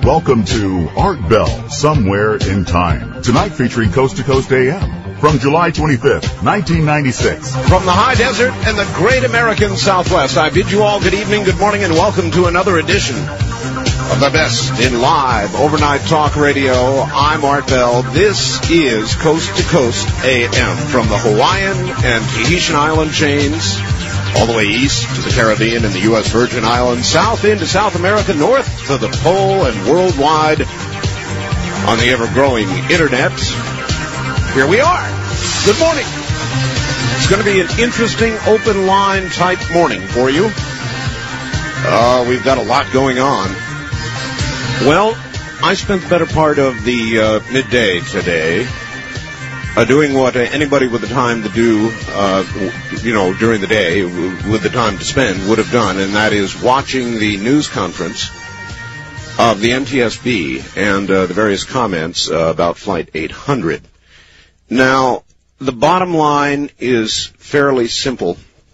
Welcome to Art Bell, Somewhere in Time. Tonight featuring Coast to Coast AM. From July 25th, 1996. From the high desert and the great American Southwest, I bid you all good evening, good morning, and welcome to another edition of the best in live overnight talk radio. I'm Art Bell. This is Coast to Coast AM. From the Hawaiian and Tahitian island chains, all the way east to the Caribbean and the U.S. Virgin Islands, south into South America, north to the pole, and worldwide on the ever-growing Internet. Here we are. Good morning. It's going to be an interesting open line type morning for you. We've got a lot going on. Well, I spent the better part of the midday today doing what anybody with the time to do, during the day, with the time to spend, would have done, and that is watching the news conference of the NTSB and the various comments about Flight 800. Now, the bottom line is fairly simple.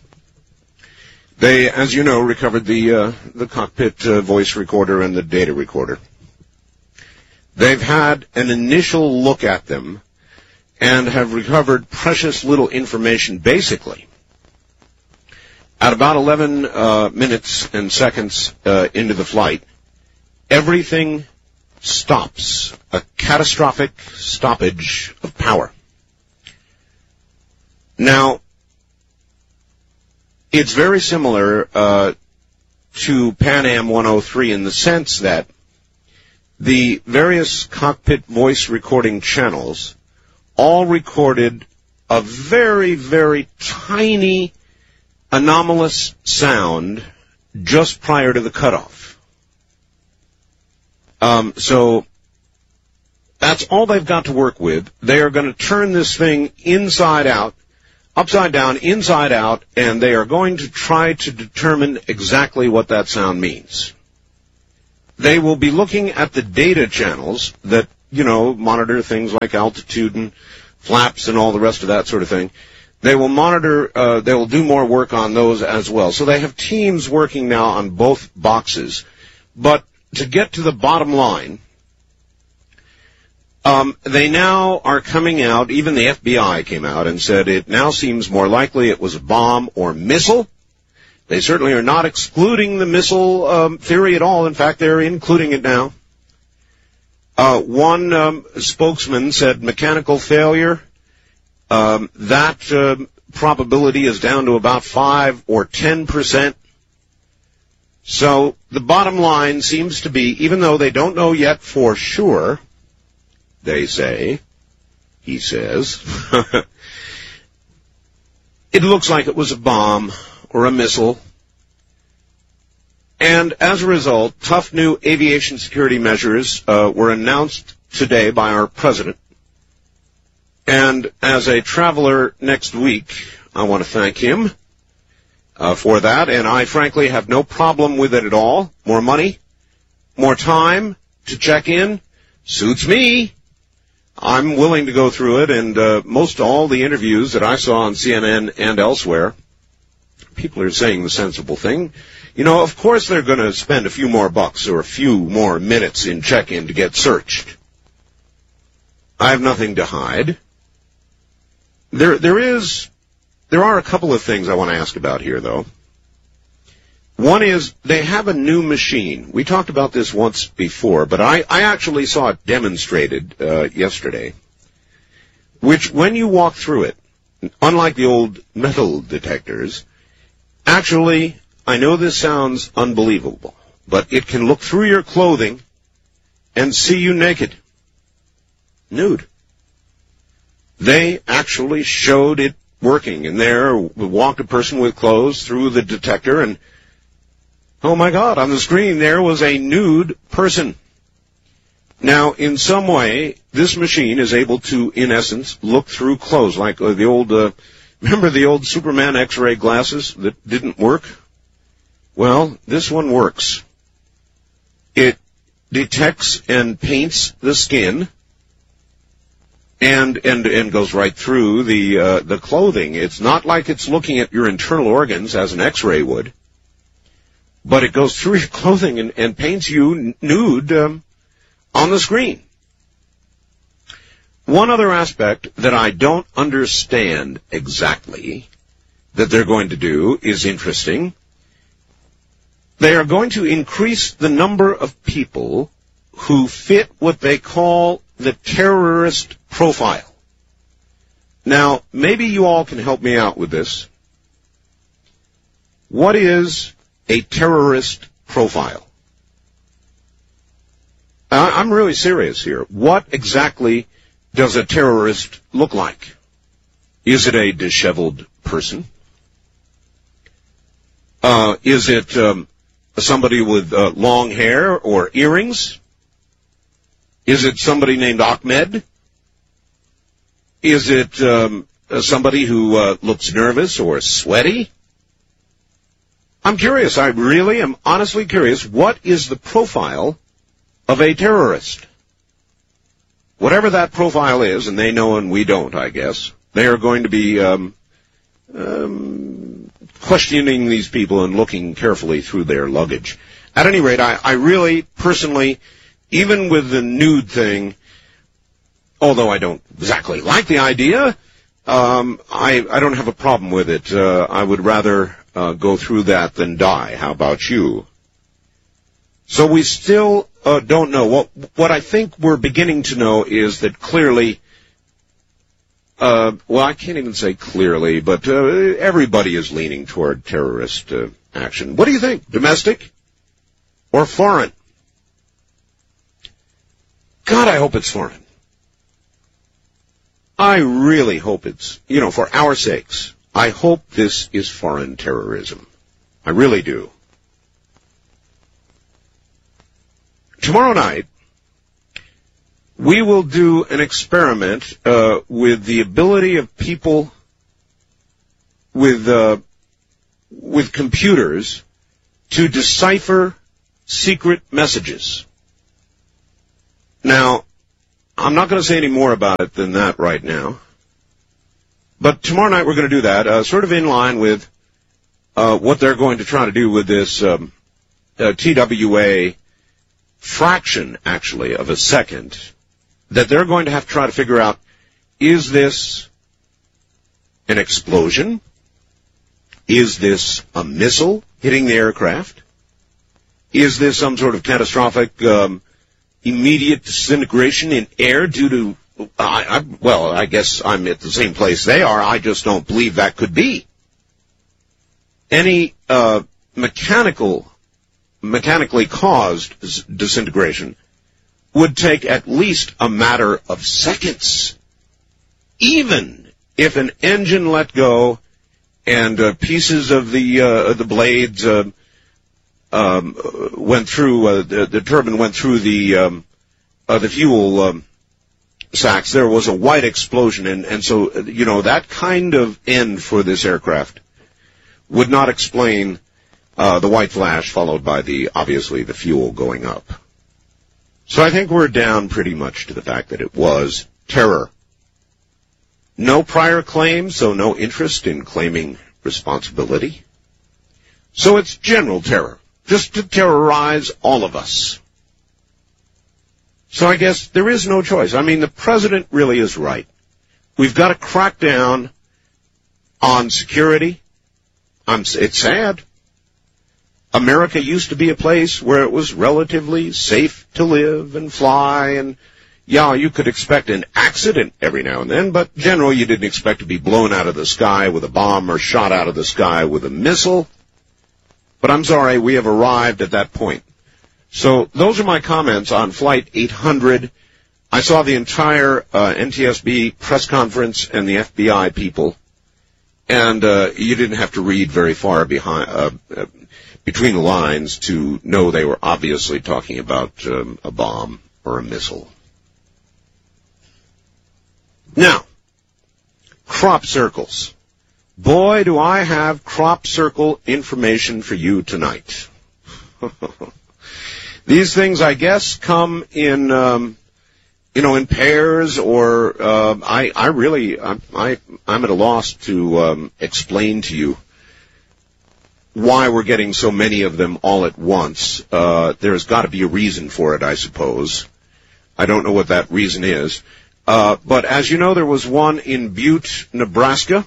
They, as you know, recovered the cockpit voice recorder and the data recorder. They've had an initial look at them and have recovered precious little information, basically. At about 11 minutes and seconds into the flight, everything stops. A catastrophic stoppage of power. Now, it's very similar to Pan Am 103 in the sense that the various cockpit voice recording channels all recorded a very, very tiny anomalous sound just prior to the cutoff. So that's all they've got to work with. They are going to turn this thing inside out, upside down, inside out, and they are going to try to determine exactly what that sound means. They will be looking at the data channels that, monitor things like altitude and flaps and all the rest of that sort of thing. They will monitor, they will do more work on those as well. So they have teams working now on both boxes. But to get to the bottom line, they now are coming out, even the FBI came out and said it now seems more likely it was a bomb or missile. They certainly are not excluding the missile theory at all. In fact, they're including it now. One spokesman said mechanical failure. That probability is down to about 5 or 10%. So the bottom line seems to be, even though they don't know yet for sure, they say, he says, it looks like it was a bomb or a missile. And as a result, tough new aviation security measures were announced today by our president. And as a traveler next week, I want to thank him for that. And I frankly have no problem with it at all. More money, more time to check in, suits me. I'm willing to go through it, and most all the interviews that I saw on CNN and elsewhere, people are saying the sensible thing. Of course they're going to spend a few more bucks or a few more minutes in check-in to get searched. I have nothing to hide. There are a couple of things I want to ask about here, though. One is they have a new machine. We talked about this once before, but I actually saw it demonstrated yesterday, which when you walk through it, unlike the old metal detectors, actually, I know this sounds unbelievable, but it can look through your clothing and see you naked, nude. They actually showed it working, and there walked a person with clothes through the detector, and oh my God, on the screen there was a nude person. Now, in some way, this machine is able to, in essence, look through clothes, like the old, remember the old Superman X-ray glasses that didn't work? Well, this one works. It detects and paints the skin and goes right through the clothing. It's not like it's looking at your internal organs as an X-ray would, but it goes through your clothing and paints you nude on the screen. One other aspect that I don't understand exactly that they're going to do is interesting. They are going to increase the number of people who fit what they call the terrorist profile. Now, maybe you all can help me out with this. What is a terrorist profile? I'm really serious here. What exactly does a terrorist look like? Is it a disheveled person? Is it somebody with long hair or earrings? Is it somebody named Ahmed? Is it somebody who looks nervous or sweaty? I'm curious. I really am honestly curious. What is the profile of a terrorist? Whatever that profile is, and they know and we don't, I guess, they are going to be questioning these people and looking carefully through their luggage. At any rate, I really, personally, even with the nude thing, although I don't exactly like the idea, I don't have a problem with it. I would rather go through that than die. How about you? So we still don't know. What I think we're beginning to know is that clearly, well, I can't even say clearly, but everybody is leaning toward terrorist action. What do you think? Domestic or foreign? God, I hope it's foreign. I really hope it's, for our sakes, I hope this is foreign terrorism. I really do. Tomorrow night, we will do an experiment with the ability of people with computers to decipher secret messages. Now, I'm not going to say any more about it than that right now. But tomorrow night we're going to do that, sort of in line with what they're going to try to do with this TWA fraction, actually, of a second, that they're going to have to try to figure out, is this an explosion? Is this a missile hitting the aircraft? Is this some sort of catastrophic immediate disintegration in air due to, I guess I'm at the same place they are. I just don't believe that could be. Any mechanically caused disintegration would take at least a matter of seconds. Even if an engine let go and pieces of the blades went through, the turbine went through the fuel sacks, there was a white explosion, and so, that kind of end for this aircraft would not explain the white flash followed by obviously the fuel going up. So I think we're down pretty much to the fact that it was terror. No prior claims, so no interest in claiming responsibility. So it's general terror, just to terrorize all of us. So I guess there is no choice. I mean, the president really is right. We've got to crack down on security. It's sad. America used to be a place where it was relatively safe to live and fly, and you could expect an accident every now and then, but generally you didn't expect to be blown out of the sky with a bomb or shot out of the sky with a missile. But I'm sorry, we have arrived at that point. So those are my comments on Flight 800. I saw the entire NTSB press conference and the FBI people, and you didn't have to read very far between the lines to know they were obviously talking about a bomb or a missile. Now, crop circles. Boy, do I have crop circle information for you tonight. These things, I guess, come in, in pairs, or I'm at a loss to explain to you why we're getting so many of them all at once. There's got to be a reason for it, I suppose. I don't know what that reason is. But as you know, there was one in Butte, Nebraska,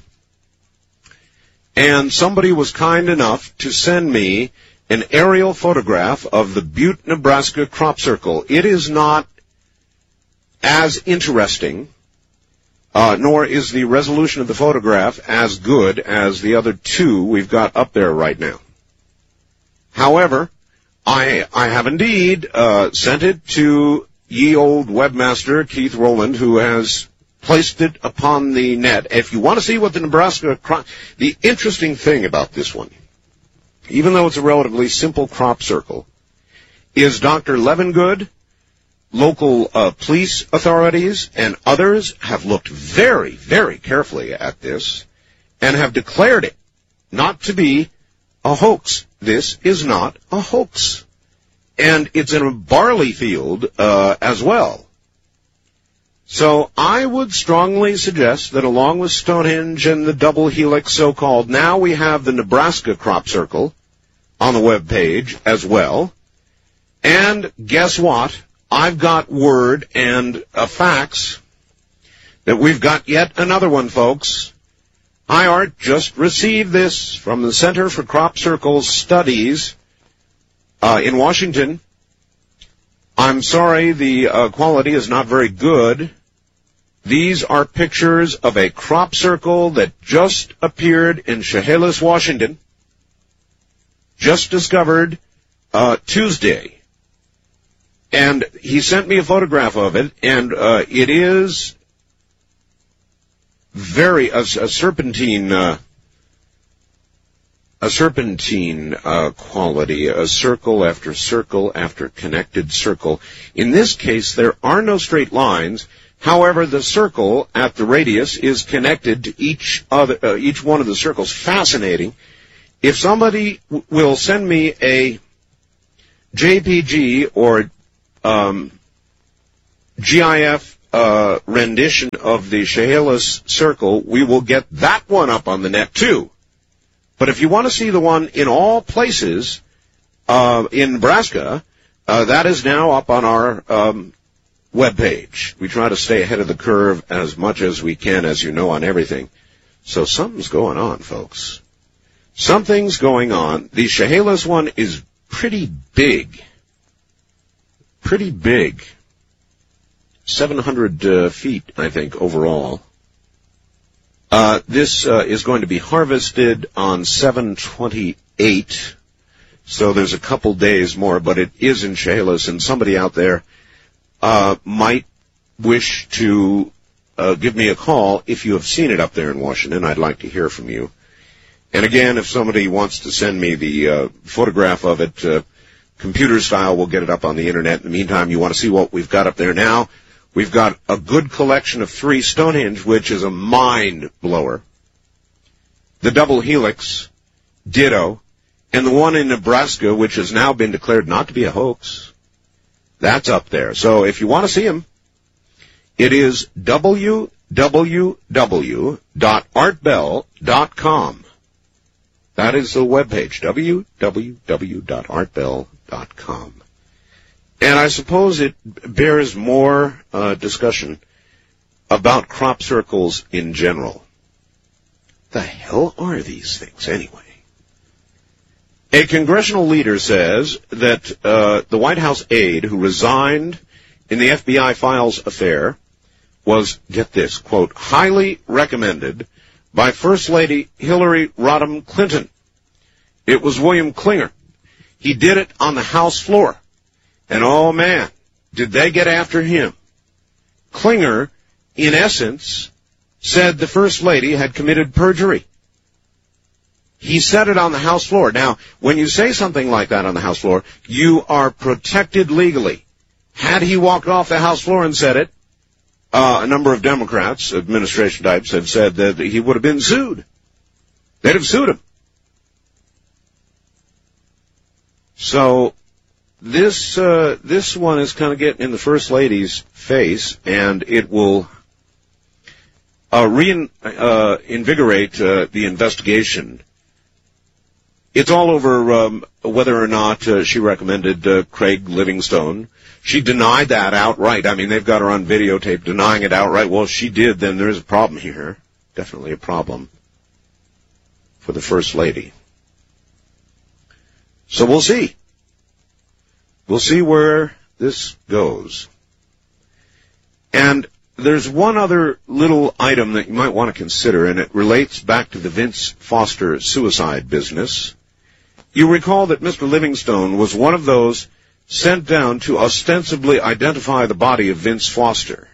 and somebody was kind enough to send me an aerial photograph of the Butte, Nebraska crop circle. It is not as interesting, nor is the resolution of the photograph as good as the other two we've got up there right now. However, I have indeed sent it to ye old webmaster Keith Rowland, who has placed it upon the net. If you want to see what the Nebraska crop... The interesting thing about this one, even though it's a relatively simple crop circle, is Dr. Levengood, local police authorities, and others have looked very, very carefully at this and have declared it not to be a hoax. This is not a hoax. And it's in a barley field as well. So I would strongly suggest that along with Stonehenge and the double helix so-called, now we have the Nebraska crop circle on the web page as well. And guess what? I've got word and a fax that we've got yet another one, folks. Hi, Art, just received this from the Center for Crop Circles Studies in Washington. I'm sorry, the quality is not very good. These are pictures of a crop circle that just appeared in Chehalis, Washington, just discovered Tuesday. And he sent me a photograph of it, and it is very a serpentine quality, a circle after connected circle. In this case, there are no straight lines. However, the circle at the radius is connected to each one of the circles. Fascinating. If somebody will send me a JPG or GIF rendition of the Chehalis circle, we will get that one up on the net too. But if you want to see the one in all places in Nebraska, that is now up on our webpage. We try to stay ahead of the curve as much as we can, as you know, on everything. So something's going on, folks. Something's going on. The Chehalis one is pretty big. Pretty big. 700 feet, I think, overall. This is going to be harvested on 7/28, so there's a couple days more, but it is in Chehalis, and somebody out there might wish to give me a call if you have seen it up there in Washington. I'd like to hear from you. And again, if somebody wants to send me the photograph of it, computer style, we'll get it up on the Internet. In the meantime, you want to see what we've got up there now. We've got a good collection of 3 Stonehenge, which is a mind blower. The double helix, ditto, and the one in Nebraska, which has now been declared not to be a hoax. That's up there. So if you want to see them, it is www.artbell.com. That is the webpage, www.artbell.com. And I suppose it bears more discussion about crop circles in general. The hell are these things, anyway? A congressional leader says that the White House aide who resigned in the FBI files affair was, get this, quote, highly recommended by First Lady Hillary Rodham Clinton. It was William Clinger. He did it on the House floor. And oh man, did they get after him. Clinger, in essence, said the First Lady had committed perjury. He said it on the House floor. Now, when you say something like that on the House floor, you are protected legally. Had he walked off the House floor and said it, a number of Democrats, administration types, have said that he would have been sued. They'd have sued him. So this one is kind of getting in the First Lady's face, and it will reinvigorate the investigation It's all over whether or not she recommended Craig Livingstone. She denied that outright. I mean, they've got her on videotape denying it outright. Well, she did, then there's a problem here. Definitely a problem for the First Lady. So we'll see. We'll see where this goes. And there's one other little item that you might want to consider, and it relates back to the Vince Foster suicide business. You recall that Mr. Livingstone was one of those sent down to ostensibly identify the body of Vince Foster.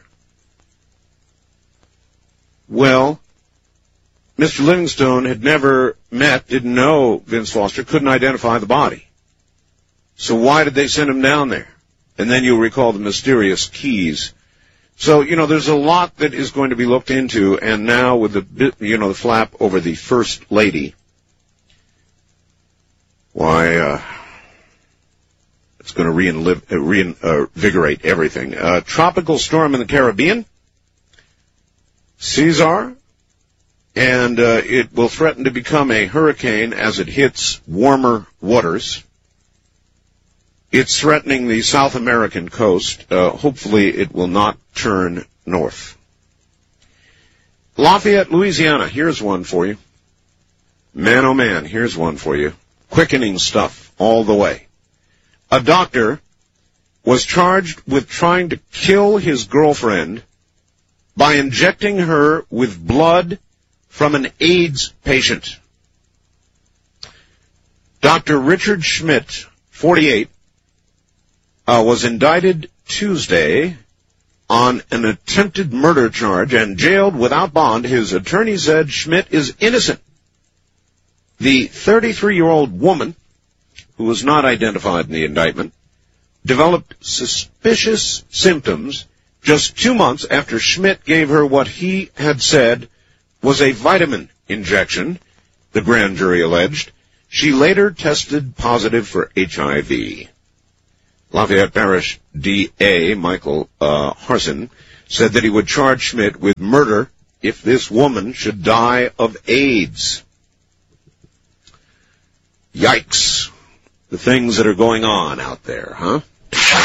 Well, Mr. Livingstone had never met, didn't know Vince Foster, couldn't identify the body. So why did they send him down there? And then you'll recall the mysterious keys. So, there's a lot that is going to be looked into, and now with the flap over the First Lady, why, it's going to reinvigorate everything. Tropical storm in the Caribbean, Cesar, and it will threaten to become a hurricane as it hits warmer waters. It's threatening the South American coast. Hopefully it will not turn north. Lafayette, Louisiana, here's one for you. Man, oh man, here's one for you. Quickening stuff all the way. A doctor was charged with trying to kill his girlfriend by injecting her with blood from an AIDS patient. Dr. Richard Schmidt, 48, was indicted Tuesday on an attempted murder charge and jailed without bond. His attorney said Schmidt is innocent. The 33-year-old woman, who was not identified in the indictment, developed suspicious symptoms just 2 months after Schmidt gave her what he had said was a vitamin injection, the grand jury alleged. She later tested positive for HIV. Lafayette Parish D.A. Michael Harson said that he would charge Schmidt with murder if this woman should die of AIDS. Yikes. The things that are going on out there, huh?